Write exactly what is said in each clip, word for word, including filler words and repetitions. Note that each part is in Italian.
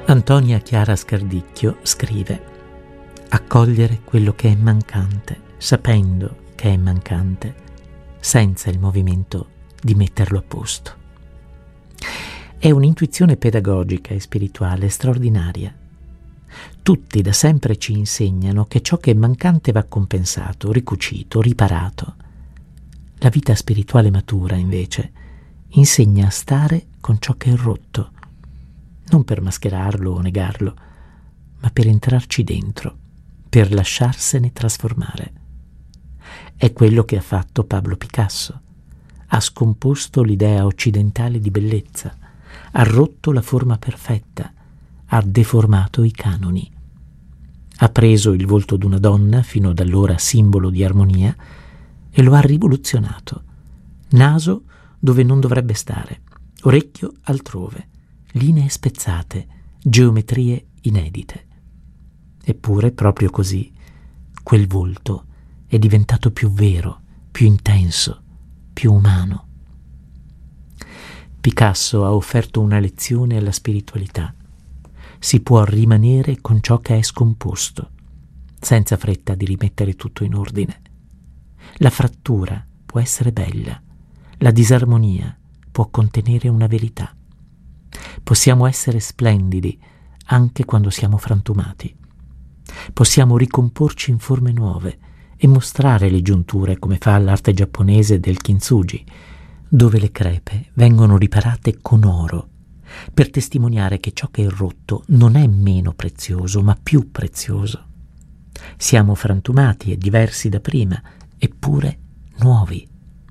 Antonia Chiara Scardicchio scrive: accogliere quello che è mancante, sapendo che è mancante, senza il movimento di metterlo a posto. È un'intuizione pedagogica e spirituale straordinaria. Tutti da sempre ci insegnano che ciò che è mancante va compensato, ricucito, riparato. La vita spirituale matura, invece, insegna a stare con ciò che è rotto, non per mascherarlo o negarlo, ma per entrarci dentro, per lasciarsene trasformare. È quello che ha fatto Pablo Picasso. Ha scomposto l'idea occidentale di bellezza, ha rotto la forma perfetta, ha deformato i canoni. Ha preso il volto d'una donna, fino ad allora simbolo di armonia, e lo ha rivoluzionato. Naso dove non dovrebbe stare, orecchio altrove, linee spezzate, geometrie inedite. Eppure, proprio così, quel volto è diventato più vero, più intenso, più umano. Picasso ha offerto una lezione alla spiritualità. Si può rimanere con ciò che è scomposto, senza fretta di rimettere tutto in ordine. La frattura può essere bella, la disarmonia può contenere una verità. Possiamo essere splendidi anche quando siamo frantumati. Possiamo ricomporci in forme nuove e mostrare le giunture come fa l'arte giapponese del kintsugi, dove le crepe vengono riparate con oro, per testimoniare che ciò che è rotto non è meno prezioso, ma più prezioso. Siamo frantumati e diversi da prima, eppure nuovi.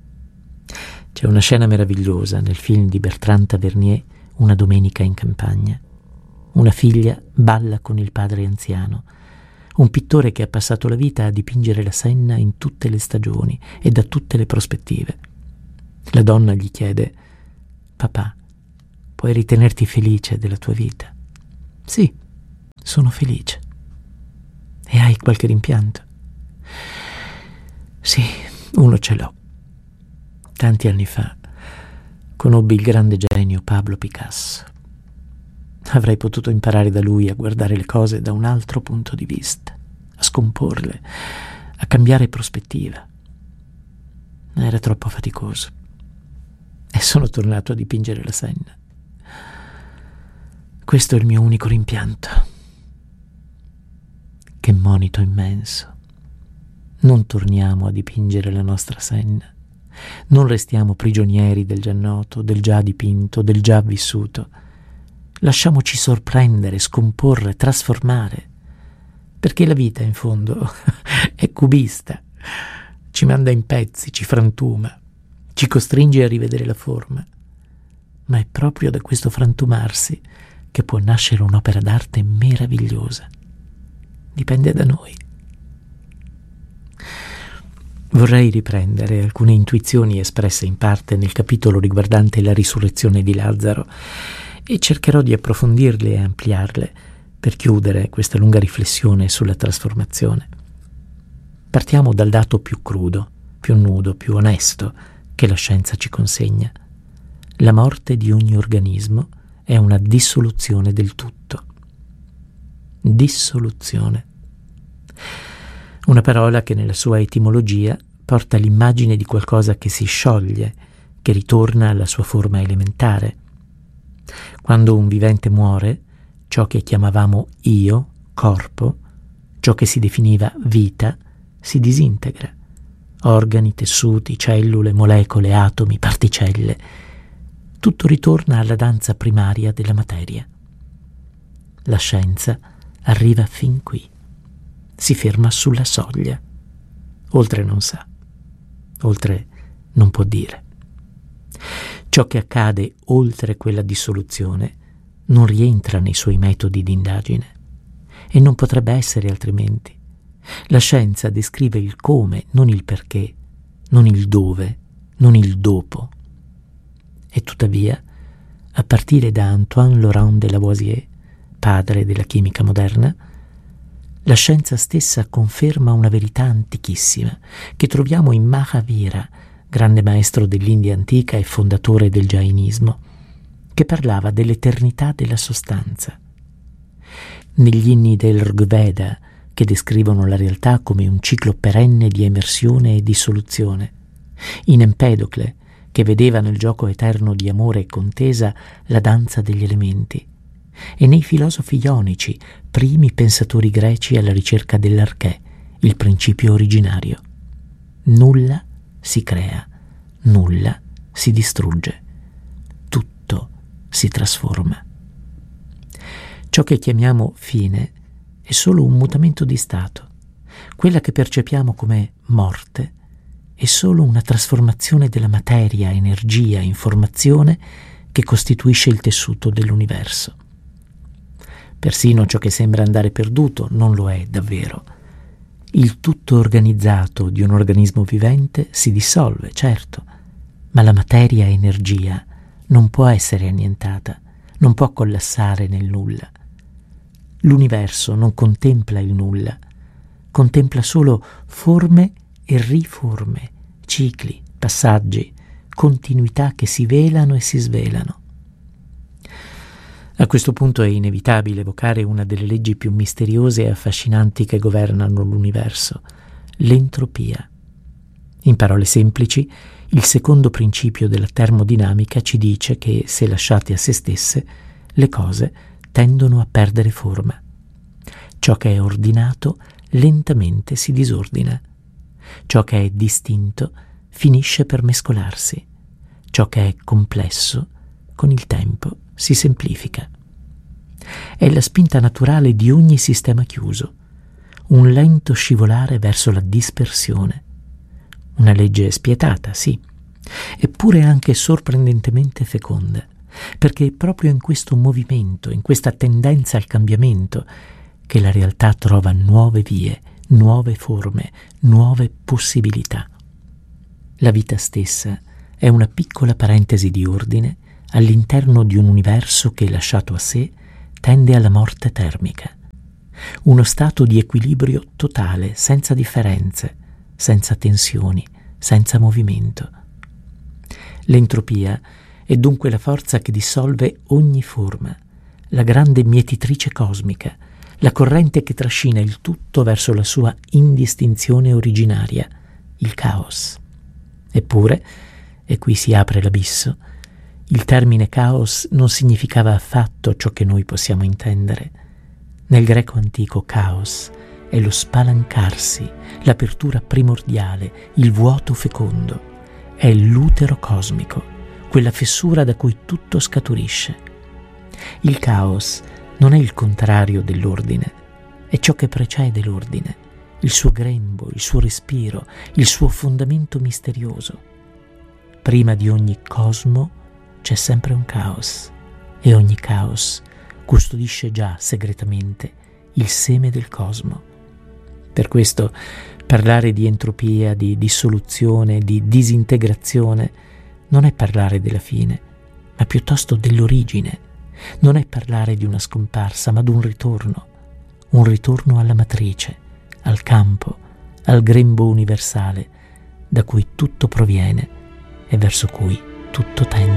C'è una scena meravigliosa nel film di Bertrand Tavernier, Una domenica in campagna. Una figlia balla con il padre anziano, un pittore che ha passato la vita a dipingere la Senna in tutte le stagioni e da tutte le prospettive. La donna gli chiede: «Papà, puoi ritenerti felice della tua vita?» «Sì, sono felice». «E hai qualche rimpianto?» «Sì, uno ce l'ho. Tanti anni fa conobbi il grande genio Pablo Picasso. Avrei potuto imparare da lui a guardare le cose da un altro punto di vista, a scomporle, a cambiare prospettiva. Ma era troppo faticoso e sono tornato a dipingere la Senna. Questo è il mio unico rimpianto». Che monito immenso! Non torniamo a dipingere la nostra Senna. Non restiamo prigionieri del già noto, del già dipinto, del già vissuto. Lasciamoci sorprendere, scomporre, trasformare, perché la vita, in fondo, è cubista, ci manda in pezzi, ci frantuma, ci costringe a rivedere la forma. Ma è proprio da questo frantumarsi che può nascere un'opera d'arte meravigliosa. Dipende da noi. Vorrei riprendere alcune intuizioni espresse in parte nel capitolo riguardante la risurrezione di Lazzaro e cercherò di approfondirle e ampliarle per chiudere questa lunga riflessione sulla trasformazione. Partiamo dal dato più crudo, più nudo, più onesto che la scienza ci consegna. La morte di ogni organismo è una dissoluzione del tutto. Dissoluzione. Una parola che nella sua etimologia porta l'immagine di qualcosa che si scioglie, che ritorna alla sua forma elementare. Quando un vivente muore, ciò che chiamavamo io, corpo, ciò che si definiva vita, si disintegra. Organi, tessuti, cellule, molecole, atomi, particelle. Tutto ritorna alla danza primaria della materia. La scienza arriva fin qui. Si ferma sulla soglia. Oltre non sa. Oltre non può dire. Ciò che accade oltre quella dissoluzione non rientra nei suoi metodi di indagine e non potrebbe essere altrimenti. La scienza descrive il come, non il perché, non il dove, non il dopo. E tuttavia, a partire da Antoine Laurent de Lavoisier, padre della chimica moderna, la scienza stessa conferma una verità antichissima che troviamo in Mahavira, grande maestro dell'India antica e fondatore del Jainismo, che parlava dell'eternità della sostanza. negli inni del Rigveda, che descrivono la realtà come un ciclo perenne di emersione e dissoluzione, in Empedocle, che vedeva nel gioco eterno di amore e contesa la danza degli elementi, e nei filosofi ionici, primi pensatori greci alla ricerca dell'archè, il principio originario. Nulla si crea, nulla si distrugge, tutto si trasforma. Ciò che chiamiamo fine è solo un mutamento di stato. Quella che percepiamo come morte è solo una trasformazione della materia, energia, informazione che costituisce il tessuto dell'universo. Persino ciò che sembra andare perduto non lo è davvero. Il tutto organizzato di un organismo vivente si dissolve, certo, ma la materia energia non può essere annientata, non può collassare nel nulla. L'universo non contempla il nulla, contempla solo forme e riforme, cicli, passaggi, continuità che si velano e si svelano. A questo punto è inevitabile evocare una delle leggi più misteriose e affascinanti che governano l'universo, l'entropia. In parole semplici, il secondo principio della termodinamica ci dice che, se lasciate a se stesse, le cose tendono a perdere forma. Ciò che è ordinato lentamente si disordina. Ciò che è distinto finisce per mescolarsi. Ciò che è complesso, con il tempo, si semplifica. È la spinta naturale di ogni sistema chiuso, un lento scivolare verso la dispersione. Una legge spietata, sì, eppure anche sorprendentemente feconda, perché è proprio in questo movimento, in questa tendenza al cambiamento, che la realtà trova nuove vie, nuove forme, nuove possibilità. La vita stessa è una piccola parentesi di ordine all'interno di un universo che, lasciato a sé, tende alla morte termica. Uno stato di equilibrio totale, senza differenze, senza tensioni, senza movimento. L'entropia è dunque la forza che dissolve ogni forma, la grande mietitrice cosmica, la corrente che trascina il tutto verso la sua indistinzione originaria, il caos. Eppure, e qui si apre l'abisso, il termine caos non significava affatto ciò che noi possiamo intendere. Nel greco antico caos è lo spalancarsi, l'apertura primordiale, il vuoto fecondo, è l'utero cosmico, quella fessura da cui tutto scaturisce. Il caos non è il contrario dell'ordine, è ciò che precede l'ordine, il suo grembo, il suo respiro, il suo fondamento misterioso. Prima di ogni cosmo c'è sempre un caos, e ogni caos custodisce già segretamente il seme del cosmo. Per questo parlare di entropia, di dissoluzione, di disintegrazione non è parlare della fine, ma piuttosto dell'origine. Non è parlare di una scomparsa, ma di un ritorno, un ritorno alla matrice, al campo, al grembo universale, da cui tutto proviene e verso cui tutto tende.